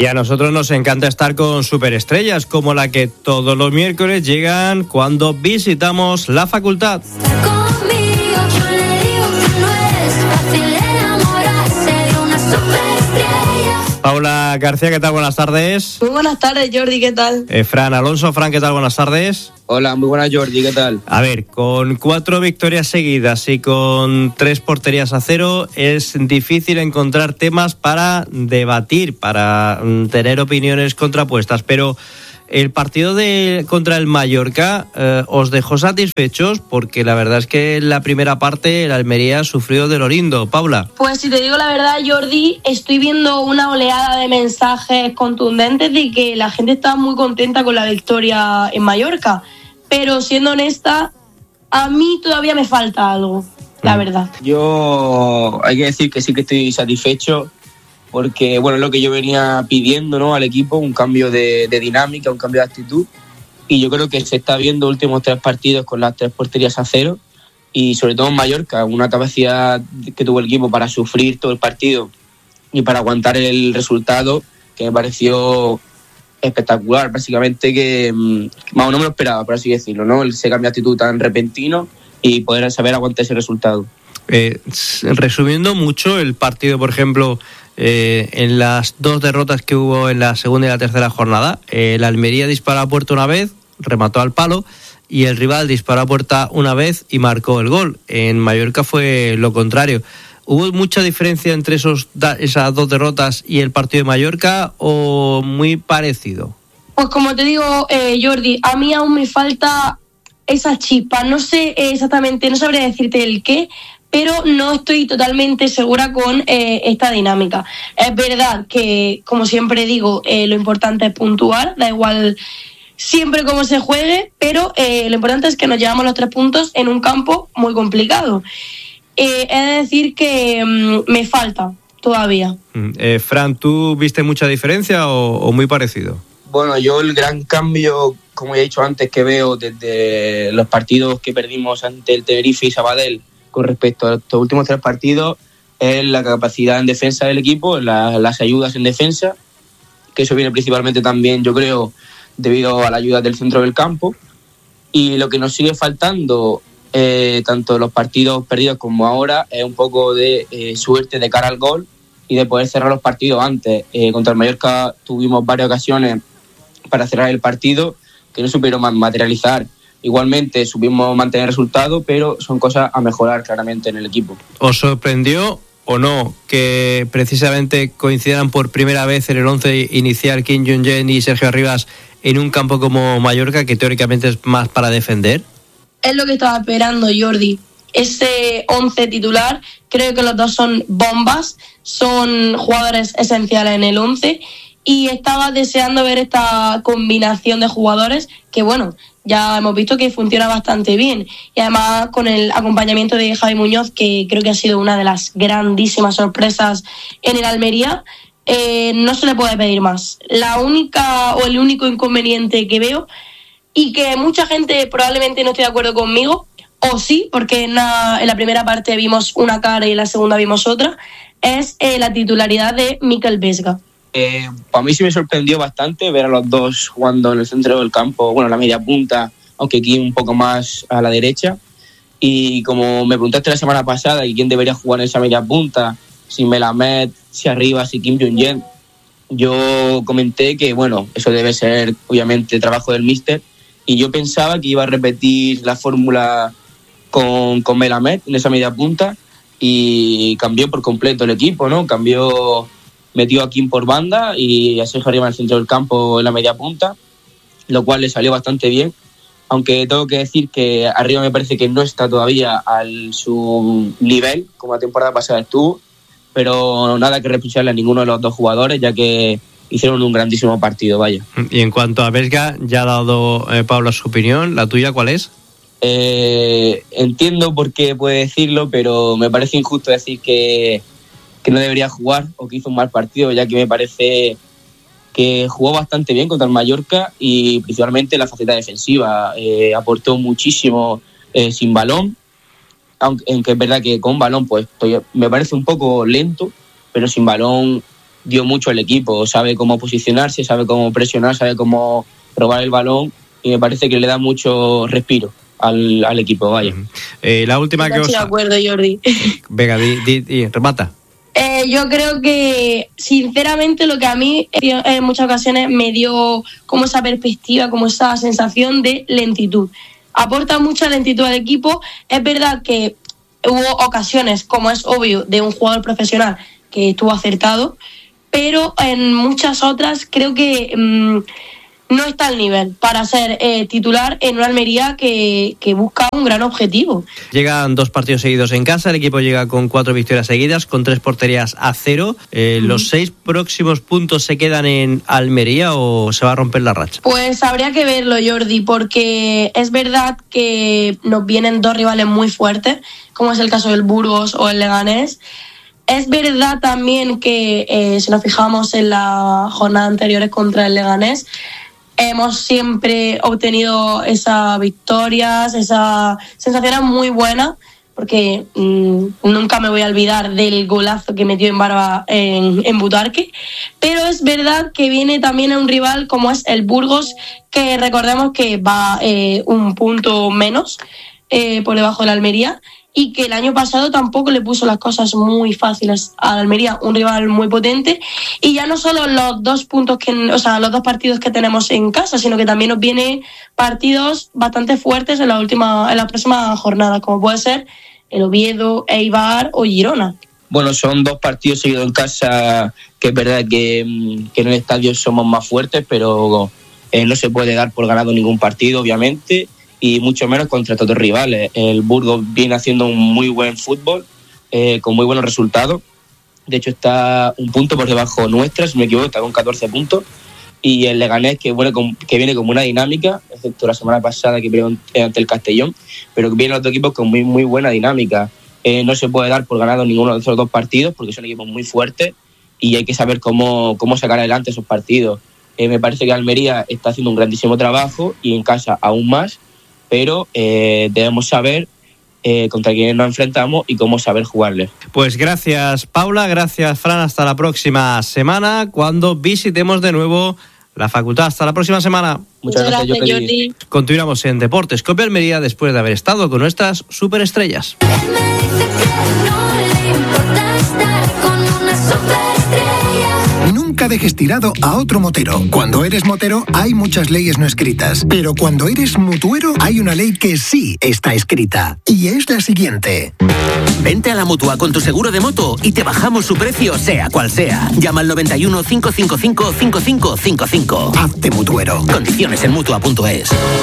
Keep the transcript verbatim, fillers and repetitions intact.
Y a nosotros nos encanta estar con superestrellas como la que todos los miércoles llegan cuando visitamos la facultad. Paula García, ¿qué tal? Buenas tardes. Muy buenas tardes, Jordi, ¿qué tal? Eh, Fran Alonso. Fran, ¿qué tal? Buenas tardes. Hola, muy buenas, Jordi, ¿qué tal? A ver, con cuatro victorias seguidas y con tres porterías a cero es difícil encontrar temas para debatir, para tener opiniones contrapuestas, pero el partido de contra el Mallorca eh, os dejó satisfechos, porque la verdad es que en la primera parte el Almería sufrió de lo lindo. Paula. Pues si te digo la verdad, Jordi, estoy viendo una oleada de mensajes contundentes de que la gente está muy contenta con la victoria en Mallorca, pero siendo honesta, a mí todavía me falta algo, la verdad. Yo hay que decir que sí que estoy satisfecho, porque bueno, es lo que yo venía pidiendo, ¿no?, al equipo, un cambio de, de dinámica, un cambio de actitud, y yo creo que se está viendo los últimos tres partidos con las tres porterías a cero, y sobre todo en Mallorca, una capacidad que tuvo el equipo para sufrir todo el partido y para aguantar el resultado, que me pareció espectacular, básicamente, que más o no me lo esperaba, por así decirlo, ¿no?, ese cambio de actitud tan repentino y poder saber aguantar ese resultado. Eh, resumiendo mucho el partido, por ejemplo, eh, en las dos derrotas que hubo en la segunda y la tercera jornada, eh, el Almería disparó a puerta una vez, remató al palo, y el rival disparó a puerta una vez y marcó el gol. En Mallorca fue lo contrario. ¿Hubo mucha diferencia entre esos esas dos derrotas y el partido de Mallorca, o muy parecido? Pues como te digo, eh, Jordi, a mí aún me falta esa chispa. No sé exactamente, no sabría decirte el qué, pero no estoy totalmente segura con eh, esta dinámica. Es verdad que, como siempre digo, eh, lo importante es puntuar, da igual siempre cómo se juegue, pero eh, lo importante es que nos llevamos los tres puntos en un campo muy complicado. Eh, es de decir que um, me falta todavía. Eh, Fran, ¿tú viste mucha diferencia o, o muy parecido? Bueno, yo el gran cambio, como he dicho antes, que veo desde los partidos que perdimos ante el Tenerife y Sabadell con respecto a estos últimos tres partidos, es la capacidad en defensa del equipo, la, las ayudas en defensa, que eso viene principalmente también, yo creo, debido a la ayuda del centro del campo. Y lo que nos sigue faltando, eh, tanto los partidos perdidos como ahora, es un poco de eh, suerte de cara al gol y de poder cerrar los partidos antes. Eh, contra el Mallorca tuvimos varias ocasiones para cerrar el partido que no supieron materializar. Igualmente supimos mantener el resultado, pero son cosas a mejorar claramente en el equipo. ¿Os sorprendió o no que precisamente coincidan por primera vez en el once inicial Kim Jong-un y Sergio Arribas en un campo como Mallorca, que teóricamente es más para defender? Es lo que estaba esperando, Jordi. Ese once titular, creo que los dos son bombas, son jugadores esenciales en el once, y estaba deseando ver esta combinación de jugadores que, bueno, ya hemos visto que funciona bastante bien, y además con el acompañamiento de Javi Muñoz, que creo que ha sido una de las grandísimas sorpresas en el Almería. Eh, no se le puede pedir más. La única o el único inconveniente que veo, y que mucha gente probablemente no esté de acuerdo conmigo, o sí, porque en la, en la primera parte vimos una cara y en la segunda vimos otra, es eh, la titularidad de Mikel Vesga. Eh, para mí sí me sorprendió bastante ver a los dos jugando en el centro del campo, bueno, la media punta, aunque aquí un poco más a la derecha. Y como me preguntaste la semana pasada quién debería jugar en esa media punta, si Melamed, si Arribas, si Kim Jong-un, yo comenté que, bueno, eso debe ser obviamente trabajo del míster, y yo pensaba que iba a repetir la fórmula con, con Melamed en esa media punta, y cambió por completo el equipo, ¿no? Cambió, metió a Kim por banda y a Sergio Arribas en el centro del campo en la media punta, lo cual le salió bastante bien, aunque tengo que decir que Arriba me parece que no está todavía al su nivel, como la temporada pasada estuvo, pero nada que reprocharle a ninguno de los dos jugadores, ya que hicieron un grandísimo partido, vaya. Y en cuanto a Vesga, ya ha dado eh, Pablo su opinión. ¿La tuya cuál es? Eh, entiendo por qué puede decirlo, pero me parece injusto decir que, que no debería jugar o que hizo un mal partido, ya que me parece que jugó bastante bien contra el Mallorca, y principalmente la faceta defensiva. Eh, aportó muchísimo eh, sin balón, aunque, aunque es verdad que con balón pues me parece un poco lento, pero sin balón dio mucho al equipo. Sabe cómo posicionarse, sabe cómo presionar, sabe cómo robar el balón y me parece que le da mucho respiro al, al equipo. Vaya. Uh-huh. Eh, la última no que os... estoy de acuerdo, Jordi. Venga, di, di, di, remata. Eh, yo creo que, sinceramente, lo que a mí en muchas ocasiones me dio como esa perspectiva, como esa sensación de lentitud. Aporta mucha lentitud al equipo. Es verdad que hubo ocasiones, como es obvio, de un jugador profesional que estuvo acertado, pero en muchas otras creo que mmm, no está al nivel para ser eh, titular en una Almería que, que busca un gran objetivo. Llegan dos partidos seguidos en casa, el equipo llega con cuatro victorias seguidas, con tres porterías a cero. Eh, uh-huh. ¿Los seis próximos puntos se quedan en Almería o se va a romper la racha? Pues habría que verlo, Jordi, porque es verdad que nos vienen dos rivales muy fuertes, como es el caso del Burgos o el Leganés. Es verdad también que eh, si nos fijamos en la jornada anteriores contra el Leganés, hemos siempre obtenido esas victorias, esas sensaciones muy buenas, porque mmm, nunca me voy a olvidar del golazo que metió en Barba en, en Butarque. Pero es verdad que viene también a un rival como es el Burgos, que recordemos que va eh, un punto menos eh, por debajo de la Almería, y que el año pasado tampoco le puso las cosas muy fáciles a la Almería, un rival muy potente. Y ya no solo los dos puntos que, o sea, los dos partidos que tenemos en casa, sino que también nos vienen partidos bastante fuertes en la última, en la próxima jornada, como puede ser el Oviedo, Eibar o Girona. Bueno, son dos partidos seguidos en casa, que es verdad que, que en el estadio somos más fuertes, pero eh, no se puede dar por ganado ningún partido, obviamente, y mucho menos contra estos rivales. El Burgos viene haciendo un muy buen fútbol, eh, con muy buenos resultados. De hecho, está un punto por debajo nuestra, si no me equivoco, está con catorce puntos. Y el Leganés, que, bueno, con, que viene con una dinámica, excepto la semana pasada que vino ante el Castellón, pero que vienen los dos equipos con muy, muy buena dinámica. Eh, no se puede dar por ganado ninguno de esos dos partidos, porque son equipos muy fuertes y hay que saber cómo, cómo sacar adelante esos partidos. Eh, me parece que Almería está haciendo un grandísimo trabajo y en casa aún más, pero eh, debemos saber eh, contra quiénes nos enfrentamos y cómo saber jugarles. Pues gracias, Paula, gracias, Fran, hasta la próxima semana, cuando visitemos de nuevo la facultad. Hasta la próxima semana. Muchas gracias, gracias Jordi. Continuamos en Deportes Cope Almería después de haber estado con nuestras superestrellas. Nunca dejes tirado a otro motero. Cuando eres motero hay muchas leyes no escritas, pero cuando eres mutuero hay una ley que sí está escrita, y es la siguiente. Vente a la Mutua con tu seguro de moto y te bajamos su precio sea cual sea. Llama al noventa y uno, cinco cinco cinco, cinco cinco cinco cinco. Hazte mutuero. Condiciones en mutua punto es.